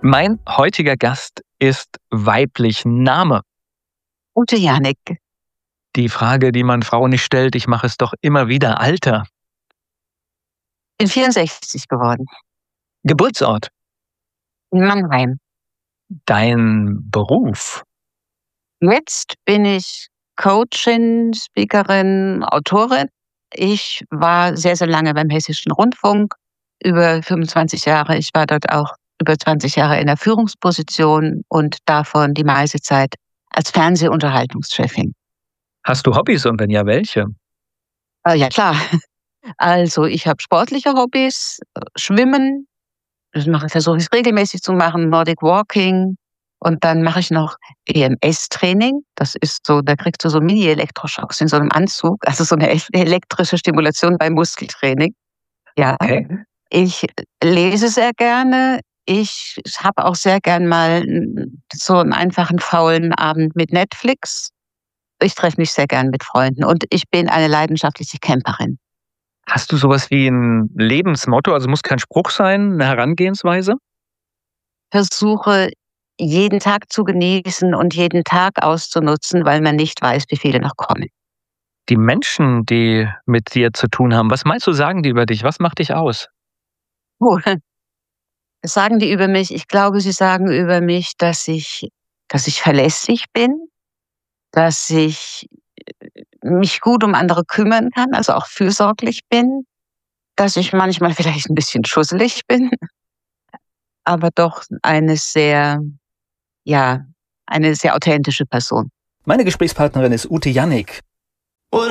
Mein heutiger Gast ist weiblich. Name. Ute Janik, Die Frage, die man Frauen nicht stellt, ich mache es doch immer wieder. Alter. bin 64 geworden, Geburtsort. in Mannheim. Dein Beruf. Jetzt bin ich Coachin, Speakerin, Autorin. Ich war sehr, sehr lange beim Hessischen Rundfunk, über 25 Jahre. Ich war dort auch über 20 Jahre in der Führungsposition und davon die meiste Zeit als Fernsehunterhaltungschefin. Hast du Hobbys und wenn ja, welche? Ja, klar. Also ich habe sportliche Hobbys, Schwimmen. Versuche ich regelmäßig zu machen, Nordic Walking. Und dann mache ich noch EMS-Training. Das ist so, da kriegst du so Mini-Elektroschocks in so einem Anzug, also so eine elektrische Stimulation beim Muskeltraining. Ja, Okay. ich lese sehr gerne. Ich habe auch sehr gern mal so einen einfachen faulen Abend mit Netflix. Ich treffe mich sehr gern mit Freunden und ich bin eine leidenschaftliche Camperin. Hast du sowas wie ein Lebensmotto? Also muss kein Spruch sein, eine Herangehensweise? Versuche, jeden Tag zu genießen und jeden Tag auszunutzen, weil man nicht weiß, wie viele noch kommen. Die Menschen, die mit dir zu tun haben, was meinst du, sagen die über dich? Was macht dich aus? Oh, was sagen die über mich? Ich glaube, sie sagen über mich, dass ich verlässlich bin, dass ich mich gut um andere kümmern kann, also auch fürsorglich bin, dass ich manchmal vielleicht ein bisschen schusselig bin, aber doch ja, eine sehr authentische Person. Meine Gesprächspartnerin ist Ute Jannik.